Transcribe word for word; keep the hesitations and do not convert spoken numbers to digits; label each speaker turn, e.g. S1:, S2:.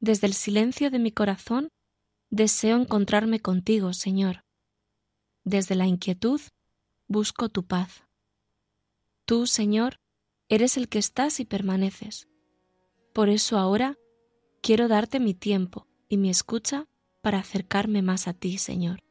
S1: Desde el silencio de mi corazón deseo encontrarme contigo, Señor. Desde la inquietud busco tu paz. Tú, Señor, eres el que estás y permaneces. Por eso ahora quiero darte mi tiempo y mi escucha para acercarme más a ti, Señor.